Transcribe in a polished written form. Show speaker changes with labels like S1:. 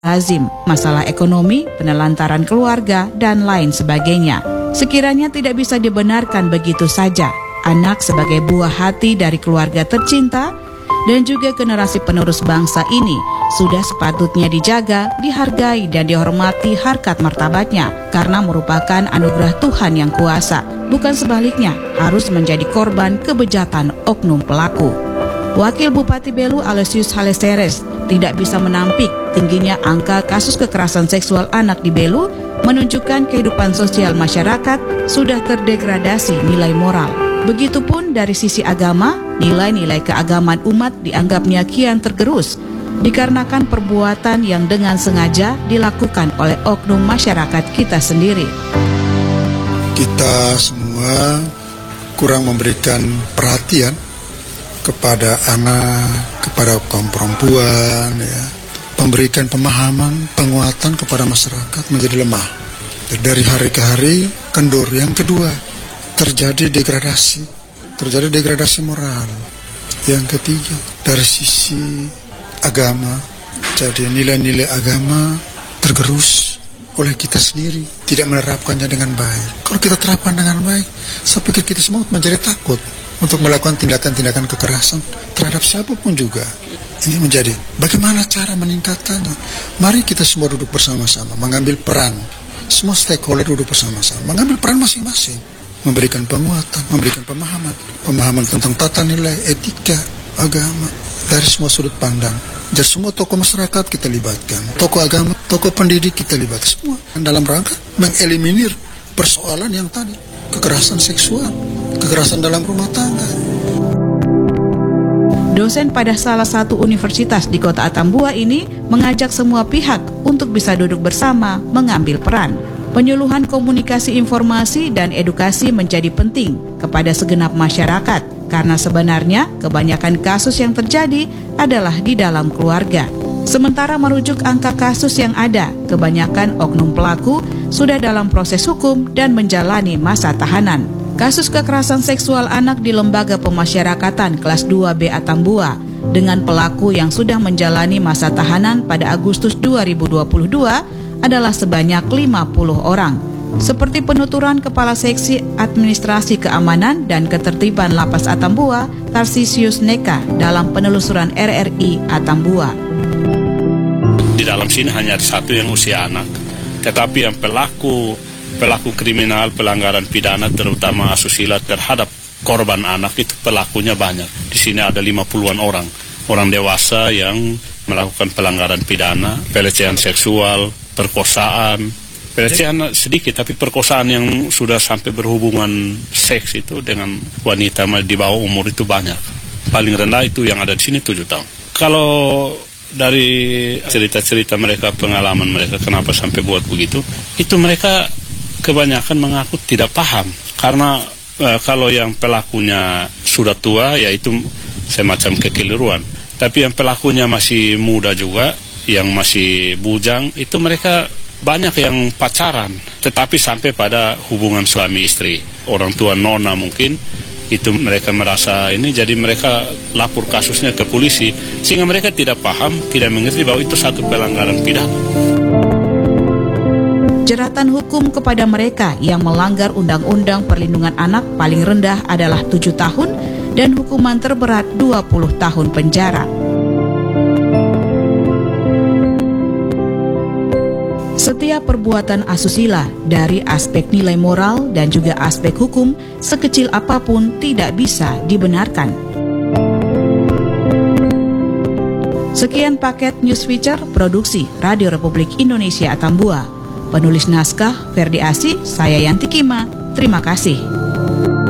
S1: lazim, masalah ekonomi, penelantaran keluarga, dan lain sebagainya. Sekiranya tidak bisa dibenarkan begitu saja, anak sebagai buah hati dari keluarga tercinta dan juga generasi penerus bangsa ini sudah sepatutnya dijaga, dihargai, dan dihormati harkat martabatnya karena merupakan anugerah Tuhan yang kuasa, bukan sebaliknya harus menjadi korban kebejatan oknum pelaku. Wakil Bupati Belu Aloysius Haleseres tidak bisa menampik tingginya angka kasus kekerasan seksual anak di Belu menunjukkan kehidupan sosial masyarakat sudah terdegradasi nilai moral. Begitupun dari sisi agama, nilai-nilai keagamaan umat dianggapnya kian tergerus dikarenakan perbuatan yang dengan sengaja dilakukan oleh oknum masyarakat kita sendiri.
S2: Kita semua kurang memberikan perhatian kepada anak, kepada kaum perempuan, ya. Memberikan pemahaman, penguatan kepada masyarakat menjadi lemah. Dari hari ke hari kendor. Yang kedua, terjadi degradasi moral. Yang ketiga, dari sisi agama, jadi nilai-nilai agama tergerus oleh kita sendiri, tidak menerapkannya dengan baik. Kalau kita terapkan dengan baik, saya pikir kita semua menjadi takut untuk melakukan tindakan-tindakan kekerasan terhadap siapapun juga. Ini menjadi bagaimana cara meningkatkannya. Mari kita semua duduk bersama-sama, mengambil peran. Semua stakeholder duduk bersama-sama, mengambil peran masing-masing, memberikan penguatan, memberikan pemahaman tentang tata nilai, etika, agama dari semua sudut pandang. Jadi semua tokoh masyarakat kita libatkan, tokoh agama, tokoh pendidik kita libatkan semua dalam rangka mengeliminir persoalan yang tadi, kekerasan seksual, kekerasan dalam rumah tangga.
S1: Dosen pada salah satu universitas di Kota Atambua ini mengajak semua pihak untuk bisa duduk bersama mengambil peran. Penyuluhan komunikasi informasi dan edukasi menjadi penting kepada segenap masyarakat karena sebenarnya kebanyakan kasus yang terjadi adalah di dalam keluarga. Sementara merujuk angka kasus yang ada, kebanyakan oknum pelaku sudah dalam proses hukum dan menjalani masa tahanan. Kasus kekerasan seksual anak di Lembaga Pemasyarakatan kelas 2B Atambua dengan pelaku yang sudah menjalani masa tahanan pada Agustus 2022 adalah sebanyak 50 orang. Seperti penuturan Kepala Seksi Administrasi Keamanan dan Ketertiban Lapas Atambua, Tarsisius Neka dalam penelusuran RRI Atambua.
S3: Di dalam sini hanya ada satu yang usia anak, tetapi yang pelaku kriminal, pelanggaran pidana terutama asusila terhadap korban anak itu pelakunya banyak. Di sini ada 50-an orang dewasa yang melakukan pelanggaran pidana, pelecehan seksual, perkosaan. Pelecehan sedikit, tapi perkosaan yang sudah sampai berhubungan seks itu dengan wanita di bawah umur itu banyak. Paling rendah itu yang ada di sini 7 tahun. Kalau dari cerita-cerita mereka, pengalaman mereka kenapa sampai buat begitu, itu mereka kebanyakan mengaku tidak paham. Karena kalau yang pelakunya sudah tua, yaitu semacam kekeliruan. Tapi yang pelakunya masih muda juga, yang masih bujang, itu mereka banyak yang pacaran, tetapi sampai pada hubungan suami istri. Orang tua nona mungkin, itu mereka merasa ini, jadi mereka lapor kasusnya ke polisi, sehingga mereka tidak paham, tidak mengerti bahwa itu satu pelanggaran pidana.
S1: Jeratan hukum kepada mereka yang melanggar Undang-Undang Perlindungan Anak paling rendah adalah 7 tahun dan hukuman terberat 20 tahun penjara. Setiap perbuatan asusila dari aspek nilai moral dan juga aspek hukum sekecil apapun tidak bisa dibenarkan. Sekian paket news feature produksi Radio Republik Indonesia Atambua. Penulis naskah Ferdi Asih, saya Yanti Kima. Terima kasih.